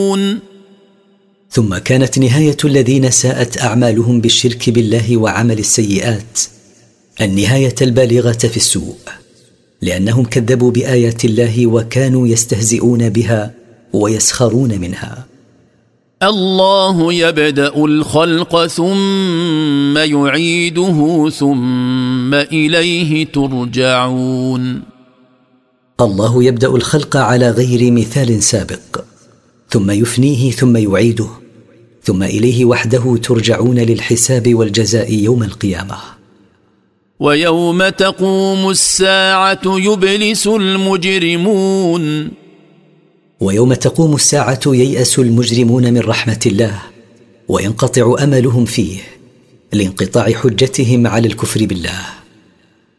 ثم كانت نهاية الذين ساءت أعمالهم بالشرك بالله وعمل السيئات النهاية البالغة في السوء، لأنهم كذبوا بآيات الله وكانوا يستهزئون بها ويسخرون منها. الله يبدأ الخلق ثم يعيده ثم إليه ترجعون. الله يبدأ الخلق على غير مثال سابق، ثم يفنيه ثم يعيده، ثم إليه وحده ترجعون للحساب والجزاء يوم القيامة. ويوم تقوم الساعة يبلس المجرمون. ويوم تقوم الساعة ييأس المجرمون من رحمة الله وينقطع أملهم فيه لانقطاع حجتهم على الكفر بالله.